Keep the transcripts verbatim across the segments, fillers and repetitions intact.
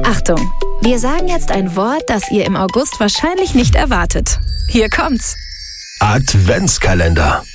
Achtung, wir sagen jetzt ein Wort, das ihr im August wahrscheinlich nicht erwartet. Hier kommt's. Adventskalender.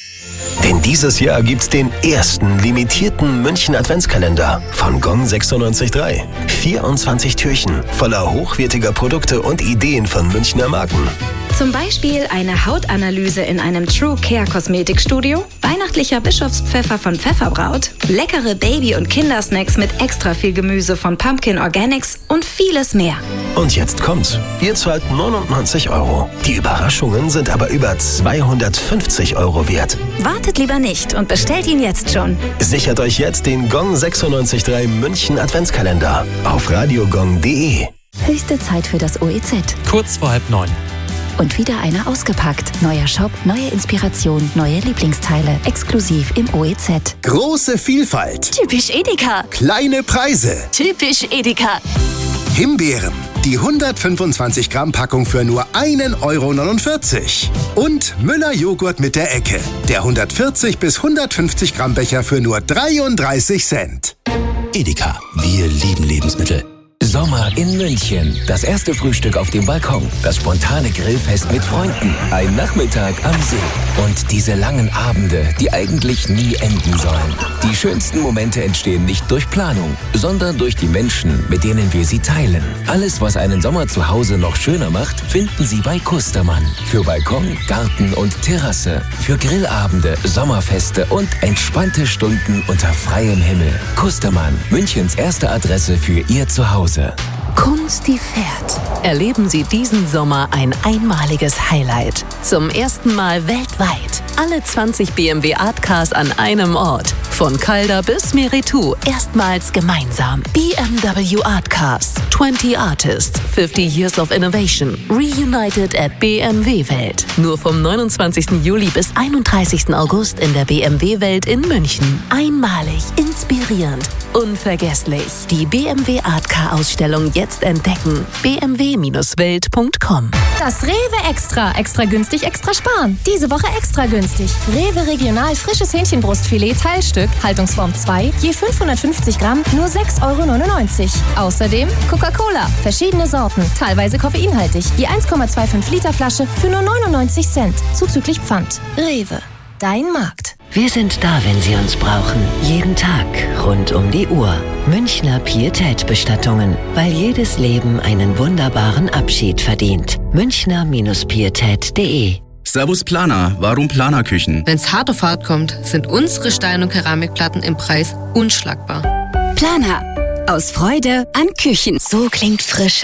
Denn dieses Jahr gibt's den ersten limitierten München Adventskalender von Gong sechsundneunzig Komma drei. vierundzwanzig Türchen voller hochwertiger Produkte und Ideen von Münchner Marken. Zum Beispiel eine Hautanalyse in einem True Care Kosmetikstudio, weihnachtlicher Bischofspfeffer von Pfefferbraut, leckere Baby- und Kindersnacks mit extra viel Gemüse von Pumpkin Organics und vieles mehr. Und jetzt kommt's. Ihr zahlt neunundneunzig Euro. Die Überraschungen sind aber über zweihundertfünfzig Euro wert. Wartet lieber nicht und bestellt ihn jetzt schon. Sichert euch jetzt den Gong sechsundneunzig Komma drei München Adventskalender auf radiogong punkt de. Höchste Zeit für das O E Z. Kurz vor halb neun. Und wieder einer ausgepackt. Neuer Shop, neue Inspiration, neue Lieblingsteile. Exklusiv im O E Z. Große Vielfalt. Typisch Edeka. Kleine Preise. Typisch Edeka. Himbeeren. Die hundertfünfundzwanzig Gramm Packung für nur ein Euro neunundvierzig. Und Müller Joghurt mit der Ecke. Der hundertvierzig bis hundertfünfzig Gramm Becher für nur dreiunddreißig Cent. Edeka. Wir lieben Lebensmittel. Sommer in München. Das erste Frühstück auf dem Balkon. Das spontane Grillfest mit Freunden. Ein Nachmittag am See. Und diese langen Abende, die eigentlich nie enden sollen. Die schönsten Momente entstehen nicht durch Planung, sondern durch die Menschen, mit denen wir sie teilen. Alles, was einen Sommer zu Hause noch schöner macht, finden Sie bei Kustermann. Für Balkon, Garten und Terrasse. Für Grillabende, Sommerfeste und entspannte Stunden unter freiem Himmel. Kustermann, Münchens erste Adresse für Ihr Zuhause. Kunst, die fährt. Erleben Sie diesen Sommer ein einmaliges Highlight. Zum ersten Mal weltweit. Alle zwanzig B M W Art Cars an einem Ort. Von Calder bis Meritou. Erstmals gemeinsam. B M W Art Cars. zwanzig Artists. fifty Years of Innovation. Reunited at B M W Welt. Nur vom neunundzwanzigsten Juli bis einunddreißigsten August in der B M W Welt in München. Einmalig, inspirierend, unvergesslich. Die B M W Art Car Ausstellung jetzt entdecken. b m w Bindestrich welt punkt com. Das Rewe Extra. Extra günstig, extra sparen. Diese Woche extra günstig. Rewe Regional frisches Hähnchenbrustfilet Teilstück, Haltungsform zwei, je fünfhundertfünfzig Gramm, nur sechs Euro neunundneunzig. Außerdem Coca-Cola, verschiedene Sorten, teilweise koffeinhaltig, je eins Komma fünfundzwanzig Liter Flasche für nur neunundneunzig Cent, zuzüglich Pfand. Rewe, dein Markt. Wir sind da, wenn Sie uns brauchen. Jeden Tag, rund um die Uhr. Münchner Pietätbestattungen, weil jedes Leben einen wunderbaren Abschied verdient. Münchner Pietät punkt de. Servus Planer, warum Planerküchen? Wenn's hart auf hart kommt, sind unsere Stein- und Keramikplatten im Preis unschlagbar. Planer. Aus Freude an Küchen. So klingt Frische.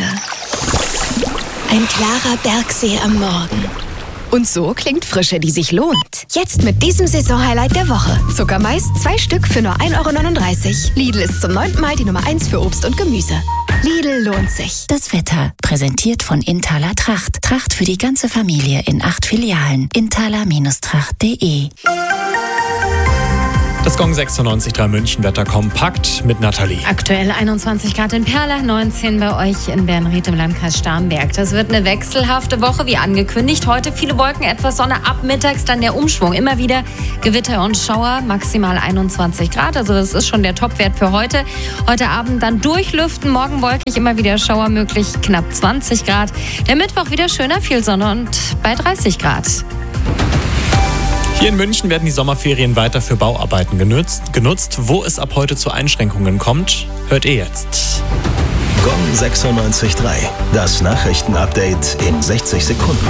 Ein klarer Bergsee am Morgen. Und so klingt Frische, die sich lohnt. Jetzt mit diesem Saisonhighlight der Woche. Zuckermais, zwei Stück für nur ein Euro neununddreißig. Lidl ist zum neunten Mal die Nummer eins für Obst und Gemüse. Lidl lohnt sich. Das Wetter, präsentiert von Inthaler Tracht. Tracht für die ganze Familie in acht Filialen. inthaler Tracht punkt de. Das Gong sechsundneunzig Komma drei München Wetter kompakt mit Nathalie. Aktuell einundzwanzig Grad in Perlach, neunzehn bei euch in Bernried im Landkreis Starnberg. Das wird eine wechselhafte Woche, wie angekündigt. Heute viele Wolken, etwas Sonne, ab mittags dann der Umschwung. Immer wieder Gewitter und Schauer, maximal einundzwanzig Grad. Also das ist schon der Topwert für heute. Heute Abend dann durchlüften, morgen wolkig, immer wieder Schauer möglich, knapp zwanzig Grad. Der Mittwoch wieder schöner, viel Sonne und bei dreißig Grad. Hier in München werden die Sommerferien weiter für Bauarbeiten genutzt. genutzt. Wo es ab heute zu Einschränkungen kommt, hört ihr jetzt. Gong sechsundneunzig Komma drei. Das Nachrichtenupdate in sechzig Sekunden.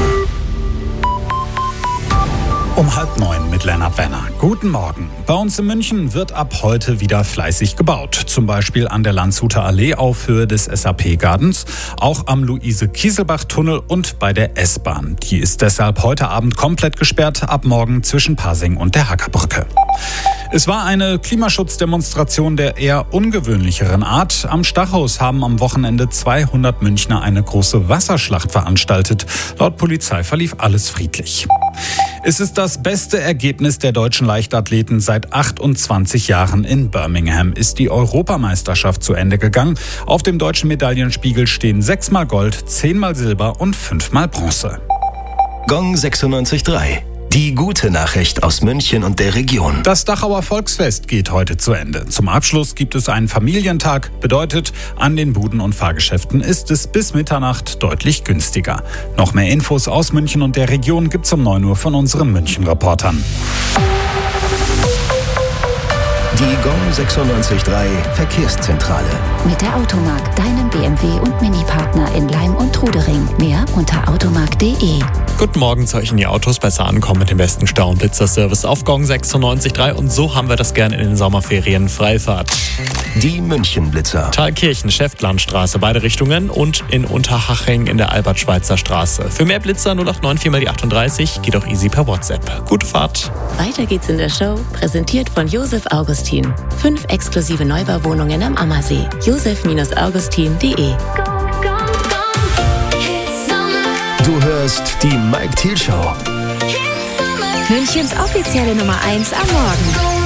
Um halb neun mit Lennart Wenner. Guten Morgen. Bei uns in München wird ab heute wieder fleißig gebaut. Zum Beispiel an der Landshuter Allee auf Höhe des S A P-Gartens, auch am Luise-Kieselbach-Tunnel und bei der S-Bahn. Die ist deshalb heute Abend komplett gesperrt, ab morgen zwischen Pasing und der Hackerbrücke. Es war eine Klimaschutzdemonstration der eher ungewöhnlicheren Art. Am Stachus haben am Wochenende zweihundert Münchner eine große Wasserschlacht veranstaltet. Laut Polizei verlief alles friedlich. Es ist das beste Ergebnis der deutschen Leichtathleten seit achtundzwanzig Jahren. In Birmingham ist die Europameisterschaft zu Ende gegangen. Auf dem deutschen Medaillenspiegel stehen sechsmal Gold, zehnmal Silber und fünfmal Bronze. Gong sechsundneunzig Komma drei. Die gute Nachricht aus München und der Region. Das Dachauer Volksfest geht heute zu Ende. Zum Abschluss gibt es einen Familientag. Bedeutet, an den Buden und Fahrgeschäften ist es bis Mitternacht deutlich günstiger. Noch mehr Infos aus München und der Region gibt's um neun Uhr von unseren München-Reportern. Die Gong sechsundneunzig Komma drei Verkehrszentrale. Mit der Automark, deinem B M W und Mini-Partner in Leim und Trudering. Mehr unter automark punkt de. Guten Morgen, zu euch in die Autos besser ankommen mit dem besten Stau- und Blitzerservice auf Gong sechsundneunzig Komma drei und so haben wir das gerne in den Sommerferien. Freifahrt. Die München-Blitzer. Thalkirchen, Schäftlarnstraße, beide Richtungen und in Unterhaching in der Albert-Schweitzer Straße. Für mehr Blitzer null acht neun vier mal die achtunddreißig, geht auch easy per WhatsApp. Gute Fahrt. Weiter geht's in der Show, präsentiert von Josef Augustin. Fünf exklusive Neubauwohnungen am Ammersee. josef augustin punkt de. Du hörst die Mike Thiel Show. Münchens offizielle Nummer eins am Morgen.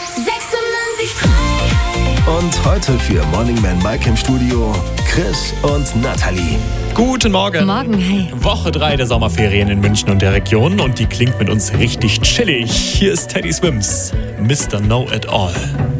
Und heute für Morning Man Mike im Studio Chris und Nathalie. Guten Morgen. Morgen, hey. Woche drei der Sommerferien in München und der Region und die klingt mit uns richtig chillig. Hier ist Teddy Swims, Mister Know It All.